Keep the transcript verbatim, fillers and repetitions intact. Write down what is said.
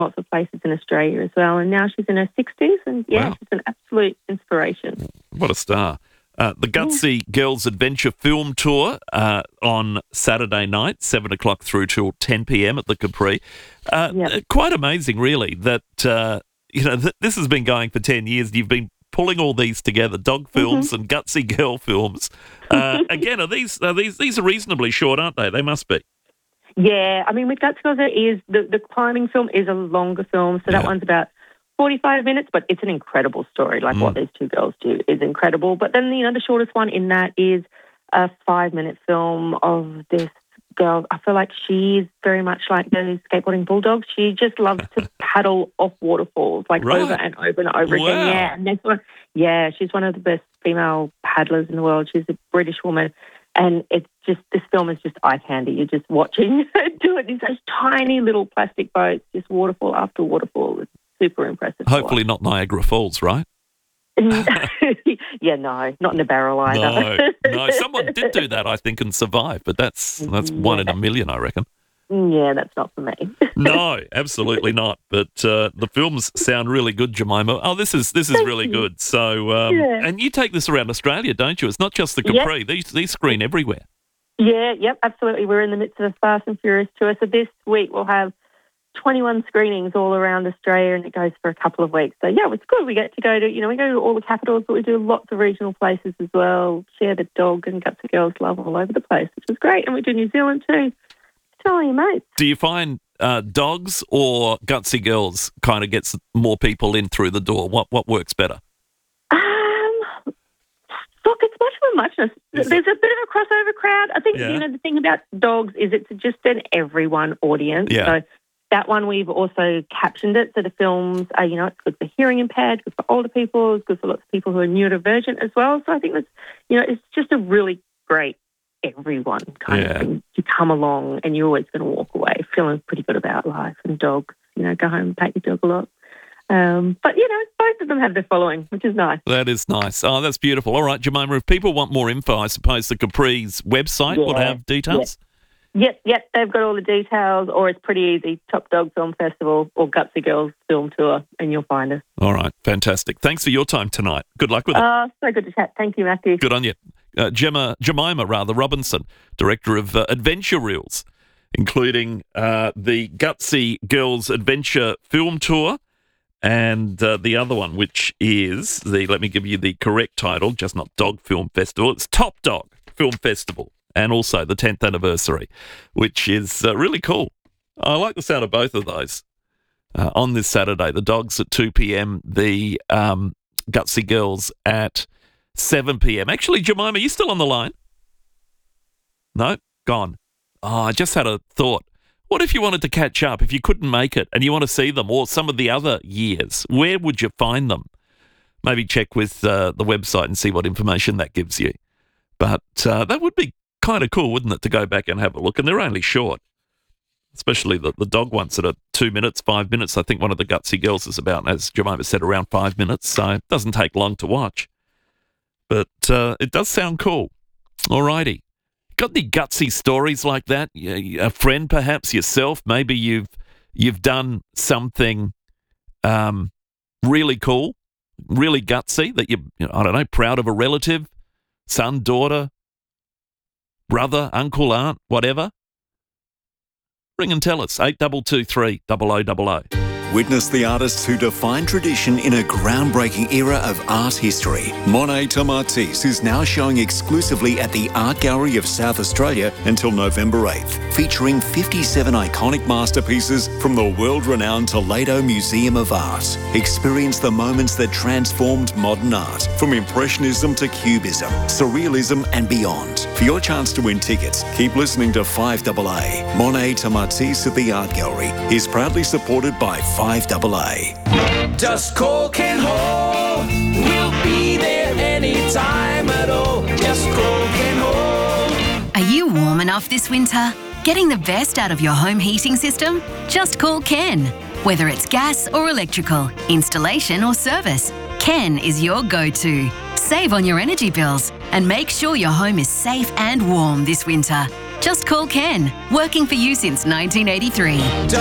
lots of places in Australia as well. And now she's in her sixties, and yeah, Wow. she's an absolute inspiration. What a star. Uh, the Gutsy Girls Adventure Film Tour uh, on Saturday night, seven o'clock through till ten p.m. at the Capri. Uh, Yep. Quite amazing, really, that uh, you know th- this has been going for ten years. You've been pulling all these together, dog films Mm-hmm. and Gutsy Girl films. Uh, again, are these are these these are reasonably short, aren't they? They must be. Yeah, I mean, with Gutsy Girls, it is the, the climbing film is a longer film, so that Yeah. one's about forty-five minutes, but it's an incredible story. Like, Mm. what these two girls do is incredible. But then, you know, the shortest one in that is a five-minute film of this girl. I feel like she's very much like the skateboarding bulldogs. She just loves to paddle off waterfalls, like Right. over and over and over Wow. again. Yeah, and that's one, yeah, she's one of the best female paddlers in the world. She's a British woman. And it's just, this film is just eye candy. You're just watching her do it. These those tiny little plastic boats, just waterfall after waterfall. It's super impressive. to Hopefully not Niagara Falls, right? watch. Yeah, no, not in a barrel either. No, no. Someone did do that, I think, and survive, but that's that's one in a million, I reckon. Yeah, that's not for me. No, absolutely not. But uh, the films sound really good, Jemima. Oh, this is this is Thank really you. good. So, um, Yeah. and you take this around Australia, don't you? It's not just the Yep. Capri. These these screen everywhere. Yeah, yep, absolutely. We're in the midst of a Fast and Furious tour. So this week we'll have twenty-one screenings all around Australia, and it goes for a couple of weeks. So yeah, it's good. We get to go to, you know, we go to all the capitals, but we do lots of regional places as well. Share the dog and Gutsy Girls love all over the place, which is great. And we do New Zealand too. Tell all your mates. Do you find uh, dogs or Gutsy Girls kind of gets more people in through the door? What what works better? Um, look, it's much of a muchness. Is There's a bit of a crossover crowd. I think, Yeah. you know, the thing about dogs is it's just an everyone audience. Yeah. So that one, we've also captioned it. So the films are, you know, it's good for hearing impaired, good for older people, it's good for lots of people who are neurodivergent as well. So I think that's, you know, it's just a really great everyone kind Yeah. of thing. You come along and you're always going to walk away feeling pretty good about life and dogs. You know, go home and pat your dog a lot. Um, but, you know, both of them have their following, which is nice. That is nice. Oh, that's beautiful. All right, Jemima, if people want more info, I suppose the Capri's website would Yeah. have details. Yep, yep, they've got all the details, or it's pretty easy, Top Dog Film Festival or Gutsy Girls Film Tour, and you'll find us. All right, fantastic. Thanks for your time tonight. Good luck with it. Oh, so good to chat. Thank you, Matthew. Good on you. Uh, Gemma, Jemima, rather, Robinson, Director of uh, Adventure Reels, including uh, the Gutsy Girls Adventure Film Tour and uh, the other one, which is the, let me give you the correct title, just not Dog Film Festival, it's Top Dog Film Festival, and also the tenth anniversary, which is uh, really cool. I like the sound of both of those. Uh, on this Saturday, the dogs at two p.m, the um, Gutsy Girls at seven p.m. Actually, Jemima, are you still on the line? No? Gone. Oh, I just had a thought. What if you wanted to catch up, if you couldn't make it and you want to see them or some of the other years? Where would you find them? Maybe check with uh, the website and see what information that gives you. But uh, that would be kind of cool, wouldn't it, to go back and have a look? And they're only short, especially the, the dog ones that are two minutes, five minutes. I think one of the Gutsy Girls is about, as Jemima said, around five minutes. So it doesn't take long to watch. But uh, it does sound cool. All righty. Got any gutsy stories like that? A friend, perhaps yourself? Maybe you've you've done something um, really cool, really gutsy that you, you know, I don't know, proud of a relative, son, daughter, brother, uncle, aunt, whatever. Ring and tell us. eight two two three, double oh double oh. Witness the artists who define tradition in a groundbreaking era of art history. Monet Tomatis is now showing exclusively at the Art Gallery of South Australia until November eighth, featuring fifty-seven iconic masterpieces from the world-renowned Toledo Museum of Art. Experience the moments that transformed modern art, from Impressionism to Cubism, Surrealism and beyond. For your chance to win tickets, keep listening to five A A. Monet Tomatis at the Art Gallery is proudly supported by five A A. Just call Ken Hall. We'll be there anytime at all. Just call Ken Hall. Are you warm enough this winter? Getting the best out of your home heating system? Just call Ken. Whether it's gas or electrical, installation or service, Ken is your go-to. Save on your energy bills and make sure your home is safe and warm this winter. Just call Ken, working for you since nineteen eighty-three.